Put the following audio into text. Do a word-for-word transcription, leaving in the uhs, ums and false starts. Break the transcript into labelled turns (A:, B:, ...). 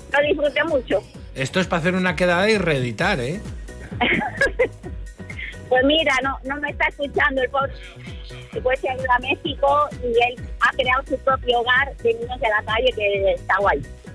A: Lo disfruté mucho.
B: Esto es para hacer una quedada y reeditar, ¿eh?
A: Pues mira, no no me está escuchando el pobre. Después se ha ido a México y él ha creado su propio hogar de niños de la calle, que está guay.